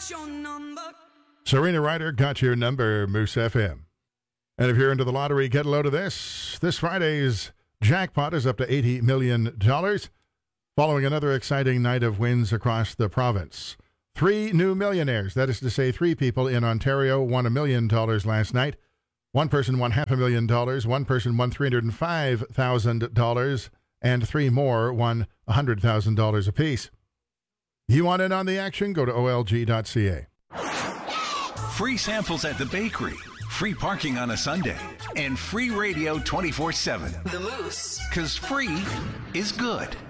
Serena Ryder got your number, Moose FM. And if you're into the lottery, get a load of this. This Friday's jackpot is up to $80 million, following another exciting night of wins across the province. 3 new millionaires, that is to say 3 people in Ontario, won $1 million last night. One person won $500,000, one person won $305,000, and 3 more won $100,000 apiece. You want in on the action? Go to olg.ca. Free samples at the bakery, free parking on a Sunday, and free radio 24/7. The Moose. 'Cause free is good.